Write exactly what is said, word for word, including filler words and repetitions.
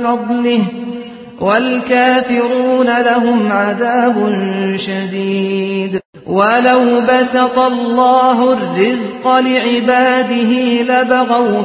فضله والكافرون لهم عذاب شديد. ولو بسط الله الرزق لعباده لبغوا